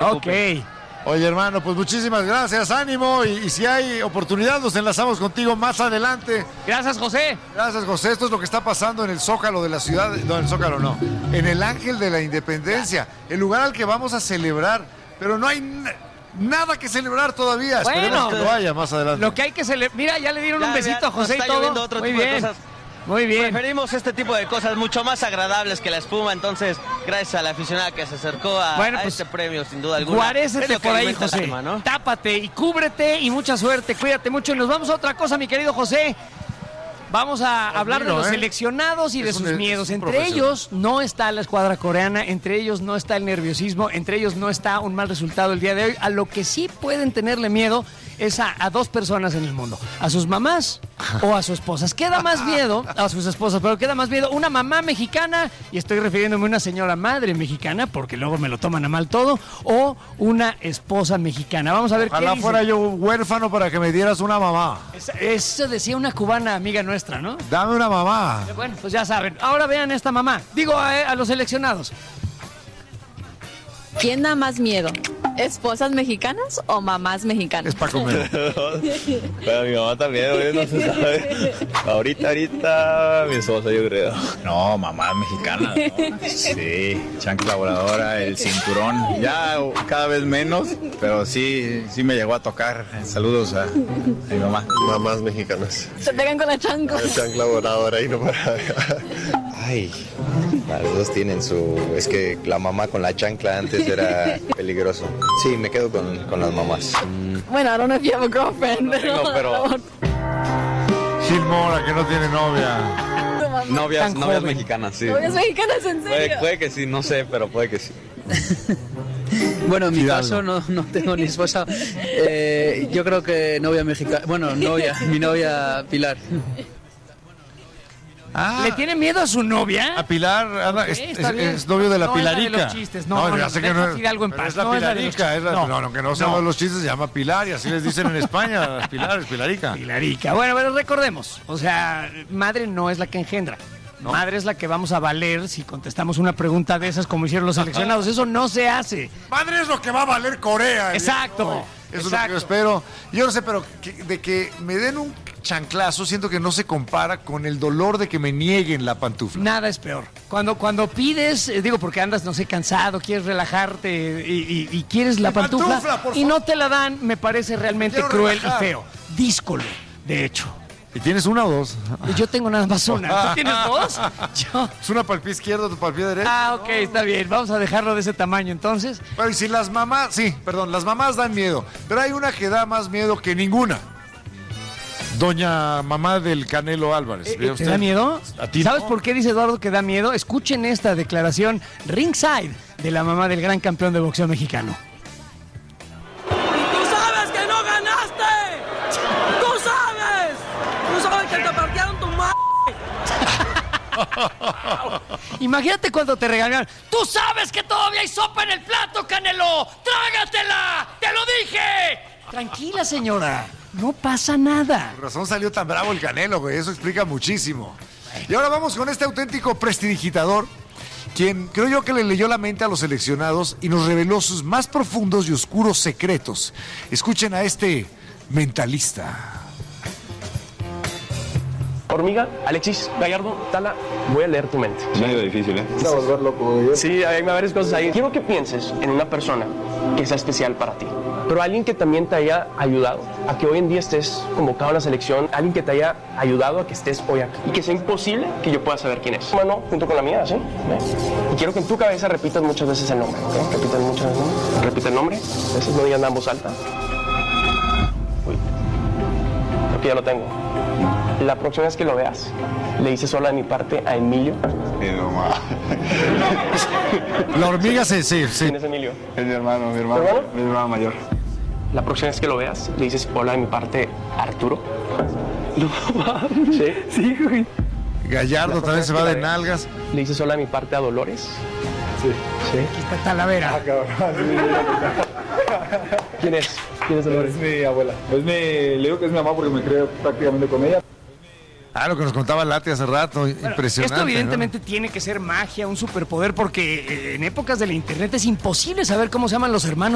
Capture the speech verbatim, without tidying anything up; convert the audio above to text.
preocupe. Ok. Oye, hermano, pues muchísimas gracias, ánimo, y, y si hay oportunidad nos enlazamos contigo más adelante. Gracias, José. Gracias, José. Esto es lo que está pasando en el Zócalo de la ciudad, no, en el Zócalo no, en el Ángel de la Independencia, el lugar al que vamos a celebrar, pero no hay n- nada que celebrar todavía. Bueno, Esperemos que lo haya más adelante. Lo que hay que celebrar. Mira, ya le dieron Ya, un besito ya, a José nos y está lloviendo todo. otro Muy tipo de bien. cosas. Muy bien. Preferimos este tipo de cosas mucho más agradables que la espuma, entonces gracias a la aficionada que se acercó a, Bueno, a pues, este premio, sin duda alguna. Guarécete Es lo que por ahí, alimenta el José. alma, ¿no? Tápate y cúbrete y mucha suerte. Cuídate mucho. Y nos vamos a otra cosa, mi querido José. Vamos a hablar de los ¿eh? seleccionados y de Es un- sus es miedos. un Entre profesional. ellos no está la escuadra coreana, entre ellos no está el nerviosismo, entre ellos no está un mal resultado el día de hoy. A lo que sí pueden tenerle miedo es a, a dos personas en el mundo, a sus mamás o a sus esposas. Queda más miedo a sus esposas, pero queda más miedo una mamá mexicana, y estoy refiriéndome a una señora madre mexicana, porque luego me lo toman a mal todo, o una esposa mexicana. Vamos a ver Ojalá qué dice. fuera yo huérfano para que me dieras una mamá. Esa- Eso decía una cubana amiga nuestra, ¿no? Dame una mamá. Bueno, pues ya saben. Ahora vean esta mamá. Digo a, a los seleccionados. ¿Quién da más miedo? ¿Esposas mexicanas o mamás mexicanas? Es para comer. Pero mi mamá también, güey, no se sabe. Ahorita, ahorita, mi esposa, yo creo. No, mamá mexicana, ¿no? Sí, chancla voladora, el cinturón. Ya cada vez menos, pero sí, sí me llegó a tocar. Saludos a, a mi mamá. Mamás mexicanas. Se pegan con la chancla. El chancla voladora y no para. Ay, las dos tienen su... Es que la mamá con la chancla antes era peligroso. Sí, me quedo con, con las mamás. Mm, Bueno, I don't know if you have a girlfriend. tengo, pero- Gil Mora, que no tiene novia. Novias, Tan novias joven. mexicanas, sí. ¿Novias mexicanas en Puede, serio? puede que sí, no sé, pero puede que sí. Bueno, en mi Fidalgo. caso no, no tengo ni esposa. Eh, yo creo que novia mexicana. Bueno, novia, mi novia Pilar. Ah, ¿Le tiene miedo a su novia? a Pilar, anda, es, está es- bien. es novio de la No es la de Pilarica. los chistes, no, no, ya no, sé que deja no a Fidalgo en pero paz, es la no es la de los Pilarica, es la, chistes. no, No. aunque no sea No. de los chistes, se llama Pilar y así les dicen en España, las Pilares, Pilarica. Pilarica. Bueno, pero recordemos, o sea, madre no es la que engendra. Madre es la que vamos a valer si contestamos una pregunta de esas como hicieron los seleccionados. Eso no se hace. Madre es lo que va a valer Corea. el día de Exacto, hoy. Eso es lo que exacto. yo espero. Yo no sé, pero que- de que me den un chanclazo, siento que no se compara con el dolor de que me nieguen la pantufla. Nada es peor. Cuando, cuando pides, eh, digo, porque andas, no sé, cansado, quieres relajarte y, y- y quieres la Mi pantufla, pantufla, por y no favor. te la dan, me parece realmente quiero cruel relajar. y feo. Díscolo, de hecho. ¿Y tienes una o dos? Yo tengo nada más una. ¿Tú tienes dos? Yo. ¿Es una para el pie izquierdo, otra para el pie derecho? Ah, ok, está bien. Vamos a dejarlo de ese tamaño entonces. Pero y si las mamás, sí, perdón, las mamás dan miedo, pero hay una que da más miedo que ninguna. Doña mamá del Canelo Álvarez. Eh, ¿Ve ¿Te usted? da miedo? ¿A ti ¿Sabes no? por qué dice Eduardo que da miedo? Escuchen esta declaración ringside de la mamá del gran campeón de boxeo mexicano. ¡Tú sabes que no ganaste! ¡Tú sabes! ¡Tú sabes que te partieron tu madre! Imagínate cuando te regañaron. ¡Tú sabes que todavía hay sopa en el plato, Canelo! ¡Trágatela! ¡Te lo dije! Tranquila, señora. No pasa nada. Por razón salió tan bravo el Canelo, güey. Eso explica muchísimo. Y ahora vamos con este auténtico prestidigitador, quien creo yo que le leyó la mente a los seleccionados y nos reveló sus más profundos y oscuros secretos. Escuchen a este mentalista. Hormiga, Alexis, Gallardo, Tala, voy a leer tu mente. Medio difícil, ¿eh? Se va a volver loco, güey. Sí, hay varias cosas ahí. Quiero que pienses en una persona que sea especial para ti, pero alguien que también te haya ayudado a que hoy en día estés convocado a la selección, alguien que te haya ayudado a que estés hoy aquí y que sea imposible que yo pueda saber quién es. Mano, junto con la mía, ¿sí? ¿Ves? Y quiero que en tu cabeza repitas muchas veces el nombre, ¿ok? Repitas muchas veces el nombre. Repite el nombre, a veces no digas nada en voz alta. Uy, creo que ya lo tengo. La próxima vez que lo veas, le dices hola de mi parte a Emilio. La hormiga se... sí, sí. ¿Quién es Emilio? Es mi hermano, mi hermano, ¿Tu hermano? mi hermano mayor. La próxima vez que lo veas, le dices hola de mi parte a Arturo. No, ¿sí? Sí, güey. Gallardo también se va de nalgas. Le dices hola de mi parte a Dolores. Sí. ¿Sí? Aquí está Talavera. ¿Quién es? ¿Quién es Dolores? Es mi abuela. Es mi, le digo que es mi mamá porque me creo prácticamente con ella. Ah, lo que nos contaba Lati hace rato, impresionante. Esto evidentemente tiene que ser magia, un superpoder, porque eh, en épocas de la internet es imposible saber cómo se llaman los hermanos